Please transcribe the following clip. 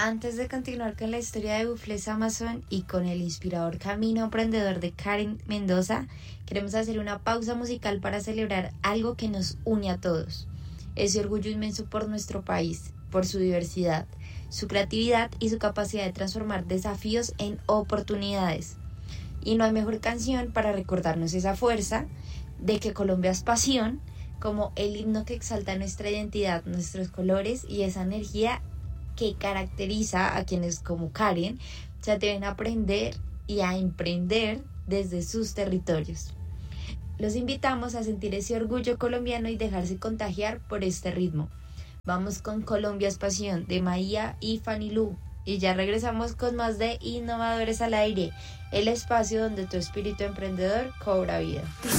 Antes de continuar con la historia de Buffles Amazon y con el inspirador camino emprendedor de Karen Mendoza, queremos hacer una pausa musical para celebrar algo que nos une a todos. Ese orgullo inmenso por nuestro país, por su diversidad, su creatividad y su capacidad de transformar desafíos en oportunidades. Y no hay mejor canción para recordarnos esa fuerza de que Colombia es pasión, como el himno que exalta nuestra identidad, nuestros colores y esa energía que caracteriza a quienes como Karen se atreven a aprender y a emprender desde sus territorios. Los invitamos a sentir ese orgullo colombiano y dejarse contagiar por este ritmo. Vamos con Colombia es Pasión de Maía y Fanny Lu. Y ya regresamos con más de Innovadores al Aire, el espacio donde tu espíritu emprendedor cobra vida.